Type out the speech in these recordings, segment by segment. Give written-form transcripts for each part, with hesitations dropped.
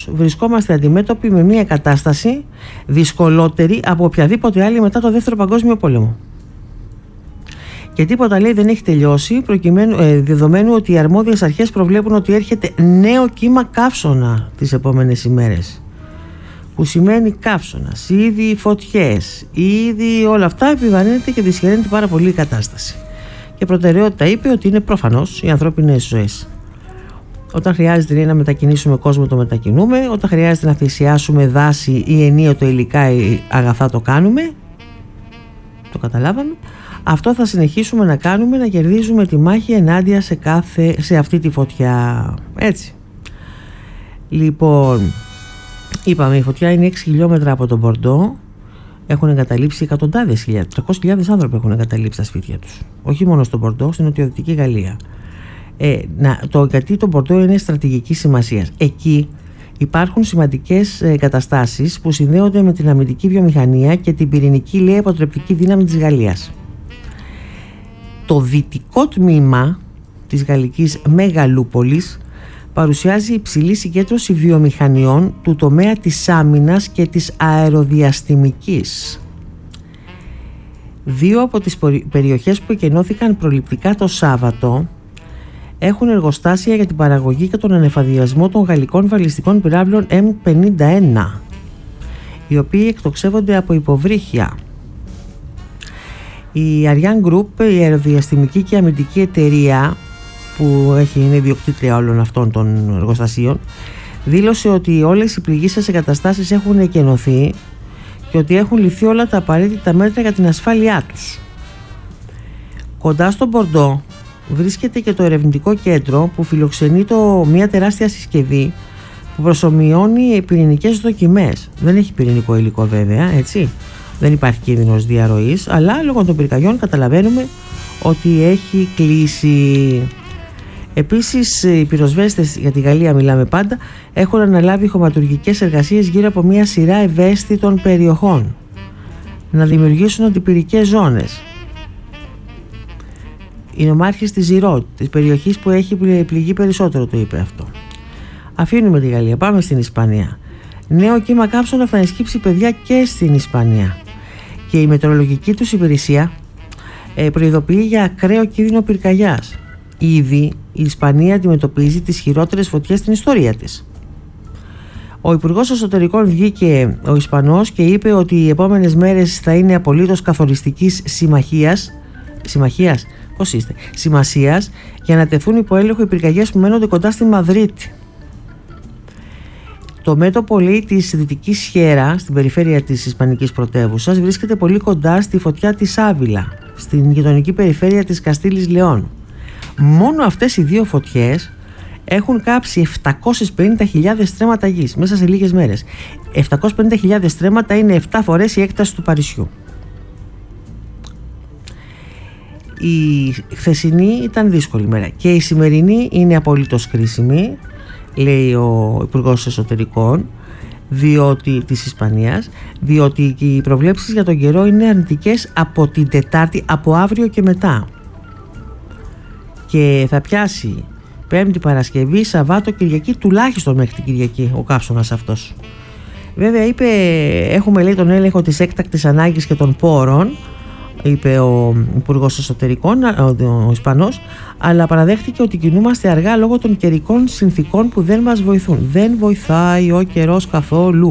βρισκόμαστε αντιμέτωποι με μια κατάσταση δυσκολότερη από οποιαδήποτε άλλη μετά το Δεύτερο Παγκόσμιο Πόλεμο. Και τίποτα, λέει, δεν έχει τελειώσει, δεδομένου ότι οι αρμόδιες αρχές προβλέπουν ότι έρχεται νέο κύμα καύσωνα τις επόμενες ημέρες. Που σημαίνει καύσωνας, ήδη φωτιές, ήδη όλα αυτά, επιβαρύνεται και δυσχεραίνεται πάρα πολύ η κατάσταση. Και προτεραιότητα είπε ότι είναι προφανώς οι ανθρώπινες ζωές. Όταν χρειάζεται να μετακινήσουμε κόσμο, το μετακινούμε. Όταν χρειάζεται να θυσιάσουμε δάση ή ενίοτε υλικά ή αγαθά, το κάνουμε. Το καταλάβαμε. Αυτό θα συνεχίσουμε να κάνουμε, να κερδίζουμε τη μάχη ενάντια σε αυτή τη φωτιά. Έτσι. Λοιπόν, είπαμε, η φωτιά είναι 6 χιλιόμετρα από τον Μπορντό. Έχουν εγκαταλείψει εκατοντάδες χιλιάδες, 300.000 άνθρωποι έχουν εγκαταλείψει τα σπίτια τους. Όχι μόνο στον Μπορντό, στην νοτιοδυτική Γαλλία. Γιατί το Μπορντό είναι στρατηγικής σημασίας. Εκεί υπάρχουν σημαντικές εγκαταστάσεις που συνδέονται με την αμυντική βιομηχανία και την πυρηνική, λέει, αποτρεπτική δύναμη της Γαλλίας. Το δυτικό τμήμα της γαλλικής μεγαλούπολης παρουσιάζει υψηλή συγκέντρωση βιομηχανιών του τομέα της άμυνας και της αεροδιαστημικής. Δύο από τις περιοχές που εκενώθηκαν προληπτικά το Σάββατο έχουν εργοστάσια για την παραγωγή και τον ανεφαδιασμό των γαλλικών βαλιστικών πυράβλων M51, οι οποίοι εκτοξεύονται από υποβρύχια. Η Ariane Group, η αεροδιαστημική και αμυντική εταιρεία που είναι ιδιοκτήτρια όλων αυτών των εργοστασίων, δήλωσε ότι όλες οι πληγήσεις εγκαταστάσεις έχουν εκενωθεί και ότι έχουν ληφθεί όλα τα απαραίτητα μέτρα για την ασφάλειά τους. Κοντά στον Μπορντό βρίσκεται και το ερευνητικό κέντρο που φιλοξενεί μια τεράστια συσκευή που προσομοιώνει πυρηνικές δοκιμές. Δεν έχει πυρηνικό υλικό, βέβαια, έτσι. Δεν υπάρχει κίνδυνος διαρροής, αλλά λόγω των πυρκαγιών καταλαβαίνουμε ότι έχει κλείσει. Επίσης, οι πυροσβέστες, για τη Γαλλία μιλάμε πάντα, έχουν αναλάβει χωματουργικές εργασίες γύρω από μια σειρά ευαίσθητων περιοχών, να δημιουργήσουν αντιπυρικές ζώνες. Η νομάρχης της Ζηρό, της περιοχής που έχει πληγεί περισσότερο, το είπε αυτό. Αφήνουμε τη Γαλλία, πάμε στην Ισπανία. Νέο κύμα καύσωνα θα ενσκύψει, παιδιά, και στην Ισπανία. Και η μετεωρολογική τους υπηρεσία προειδοποιεί για ακραίο κίνδυνο πυρκαγιάς. Ήδη η Ισπανία αντιμετωπίζει τις χειρότερες φωτιές στην ιστορία της. Ο Υπουργός Εσωτερικών βγήκε, ο Ισπανός, και είπε ότι οι επόμενες μέρες θα είναι απολύτως καθοριστικής σημασίας για να τεθούν υπό έλεγχο οι πυρκαγιές που μένονται κοντά στη Μαδρίτη. Το μέτωπο, λέει, της Δυτικής Σιέρα, στην περιφέρεια της Ισπανικής πρωτεύουσας, βρίσκεται πολύ κοντά στη φωτιά της Άβυλα, στην γειτονική περιφέρεια της Καστήλης Λεόν. Μόνο αυτές οι δύο φωτιές έχουν κάψει 750.000 στρέμματα γης μέσα σε λίγες μέρες. 750.000 στρέμματα είναι 7 φορές η έκταση του Παρισιού. Η χθεσινή ήταν δύσκολη μέρα και η σημερινή είναι απολύτως κρίσιμη, λέει ο Υπουργός Εσωτερικών της Ισπανίας, διότι οι προβλέψεις για τον καιρό είναι αρνητικές από την Τετάρτη, από αύριο και μετά. Και θα πιάσει Πέμπτη, Παρασκευή, Σαββάτο, Κυριακή, τουλάχιστον μέχρι την Κυριακή ο καύσωνας αυτός. Βέβαια, είπε, έχουμε, λέει, τον έλεγχο της έκτακτης ανάγκης και των πόρων, είπε ο Υπουργός Εσωτερικών, ο Ισπανός, αλλά παραδέχτηκε ότι κινούμαστε αργά λόγω των καιρικών συνθήκων που δεν μας βοηθούν. Δεν βοηθάει ο καιρός καθόλου.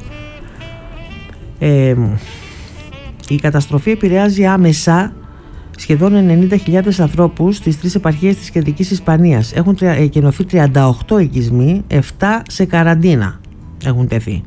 Η καταστροφή επηρεάζει άμεσα σχεδόν 90.000 ανθρώπους στις 3 επαρχίες της κεντρικής Ισπανίας. Έχουν εκενωθεί 38 οικισμοί, 7 σε καραντίνα έχουν τεθεί.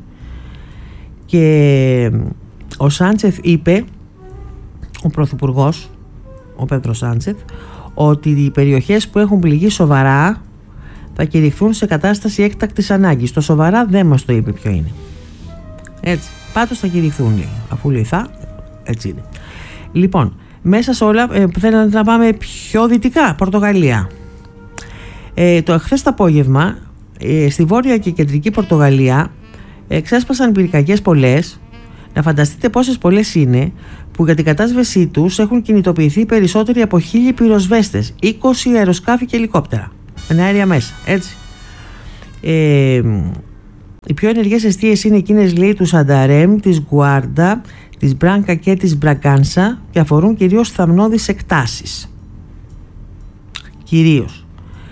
Και ο Σάντσεθ είπε, ο Πρωθυπουργός, ο Πέντρο Σάντσεθ, ότι οι περιοχές που έχουν πληγεί σοβαρά θα κηρυχθούν σε κατάσταση έκτακτης ανάγκης. Το σοβαρά δεν μας το είπε ποιο είναι. Έτσι, πάντως θα κηρυχθούν, λέει. Αφού λέει έτσι είναι. Λοιπόν, μέσα σε όλα θέλετε να πάμε πιο δυτικά, Πορτογαλία. Χθες το απόγευμα στη βόρεια και κεντρική Πορτογαλία ξέσπασαν πυρκαγιές πολλές. Να φανταστείτε πόσες πολλές είναι, που για την κατάσβεσή τους έχουν κινητοποιηθεί περισσότεροι από 1.000 πυροσβέστες, 20 αεροσκάφη και ελικόπτερα, με αέρια μέσα, έτσι. Οι πιο ενεργές εστίες είναι εκείνες, λέει, του Σανταρέμ, της Γκουάρντα, της Μπράνκα και της Μπραγκάνσα και αφορούν κυρίως θαμνώδεις εκτάσεις. Κυρίως.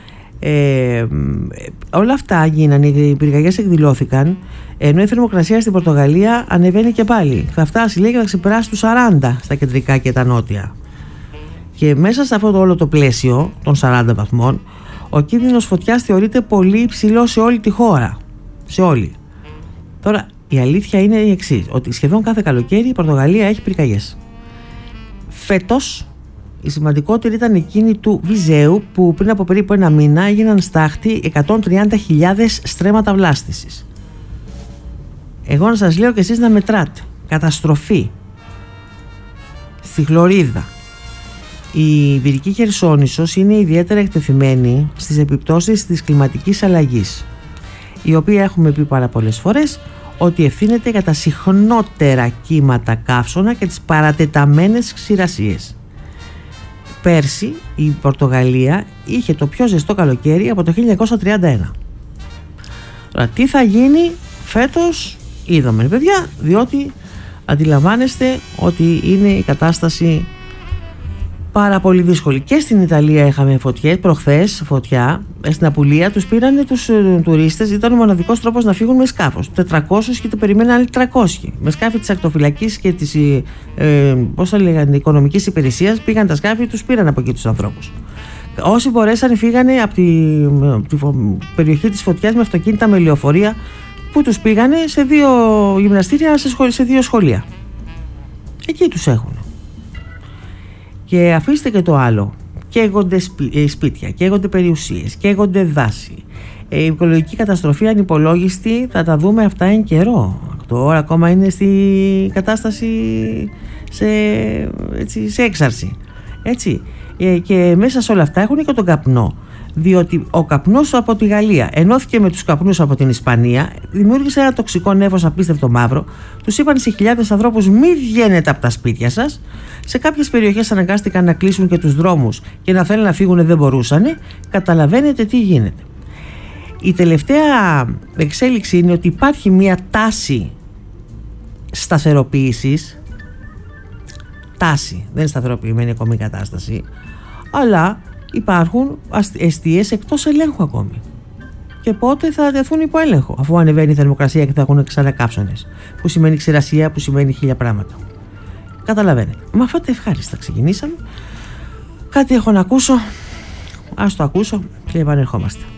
Όλα αυτά γίνανε, οι πυρκαγιές εκδηλώθηκαν, ενώ η θερμοκρασία στην Πορτογαλία ανεβαίνει και πάλι. Θα φτάσει, λέει, και θα ξεπεράσει τους 40 στα κεντρικά και τα νότια. Και μέσα σε αυτό το όλο το πλαίσιο των 40 βαθμών, ο κίνδυνος φωτιάς θεωρείται πολύ υψηλό σε όλη τη χώρα. Σε όλη. Τώρα, η αλήθεια είναι η εξής, ότι σχεδόν κάθε καλοκαίρι η Πορτογαλία έχει πυρκαγιές. Φέτος, η σημαντικότερη ήταν εκείνη του Βιζέου, που πριν από περίπου ένα μήνα έγιναν στάχτη 130.000 στρέμματα βλάστησης. Εγώ να σας λέω και εσείς να μετράτε. Καταστροφή. Στη Χλωρίδα. Η Ιβηρική Χερσόνησος είναι ιδιαίτερα εκτεθειμένη στις επιπτώσεις της κλιματικής αλλαγής, η οποία έχουμε πει πάρα πολλές φορές ότι ευθύνεται για τα συχνότερα κύματα καύσωνα και τις παρατεταμένες ξηρασίες. Πέρσι η Πορτογαλία είχε το πιο ζεστό καλοκαίρι από το 1931. Τώρα τι θα γίνει φέτος είδαμε, παιδιά, διότι αντιλαμβάνεστε ότι είναι η κατάσταση πάρα πολύ δύσκολη. Και στην Ιταλία είχαμε φωτιές, προχθές φωτιά, στην Απουλία τους πήρανε τους τουρίστες, ήταν ο μοναδικός τρόπος να φύγουν με σκάφος. 400 και το περιμέναν άλλοι 300. Με σκάφη της ακτοφυλακής και της οικονομικής υπηρεσίας πήγαν τα σκάφη, τους πήραν από εκεί τους ανθρώπους. Όσοι μπορέσαν φύγανε από τη περιοχή της φωτιάς με αυτοκίνητα, με λεωφορεία, που τους πήγανε σε 2 γυμναστήρια, σε 2 σχολεία. Εκεί τους έχουν. Και αφήστε και το άλλο. Καίγονται σπίτια, καίγονται περιουσίες, καίγονται δάση. Η οικολογική καταστροφή ανυπολόγιστη, θα τα δούμε αυτά εν καιρό. Τώρα ακόμα είναι στη κατάσταση σε έξαρση. Έτσι. Και μέσα σε όλα αυτά έχουν και τον καπνό. Διότι ο καπνός από τη Γαλλία ενώθηκε με τους καπνούς από την Ισπανία, δημιούργησε ένα τοξικό νέφος απίστευτο μαύρο. Τους είπαν σε χιλιάδες ανθρώπους: μη βγαίνετε από τα σπίτια σας. Σε κάποιες περιοχές αναγκάστηκαν να κλείσουν και τους δρόμους και να θέλουν να φύγουν, δεν μπορούσαν. Καταλαβαίνετε τι γίνεται. Η τελευταία εξέλιξη είναι ότι υπάρχει μια τάση σταθεροποίησης. Τάση, δεν είναι σταθεροποιημένη ακόμη η κατάσταση, αλλά υπάρχουν εστίες εκτός ελέγχου ακόμη. Και πότε θα τεθούν υπό έλεγχο, αφού ανεβαίνει η θερμοκρασία και θα έχουν ξανακάψονες, που σημαίνει ξηρασία, που σημαίνει 1000 πράγματα. Καταλαβαίνετε. Με αυτά τα ευχάριστα ξεκινήσαμε. Κάτι έχω να ακούσω. Ας το ακούσω και επανερχόμαστε.